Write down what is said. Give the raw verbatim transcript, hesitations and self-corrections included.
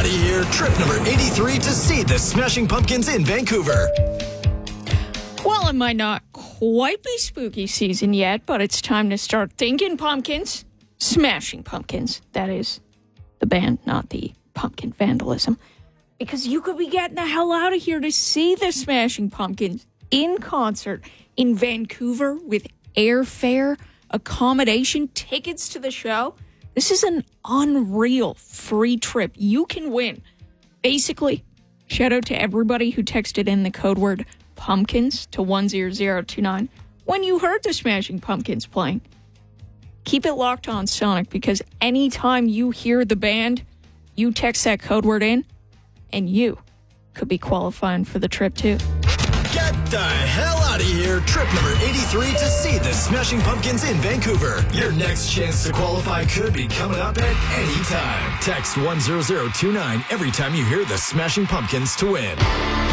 out of here. Trip number eighty-three to see the Smashing Pumpkins in Vancouver. Well, it might not quite be spooky season yet, but it's time to start thinking pumpkins. Smashing Pumpkins, that is the band, not the pumpkin vandalism. Because you could be getting the hell out of here to see the Smashing Pumpkins in concert in Vancouver with airfare, accommodation, tickets to the show. This is an unreal free trip you can win. Basically, shout out to everybody who texted in the code word pumpkins to one zero zero two nine when you heard the Smashing Pumpkins playing. Keep it locked on Sonic, because anytime you hear the band, you text that code word in, and you could be qualifying for the trip too. Get the hell out of here. Trip number eighty-three to see the Smashing Pumpkins in Vancouver. Your next chance to qualify could be coming up at any time. Text one zero zero two nine every time you hear the Smashing Pumpkins to win.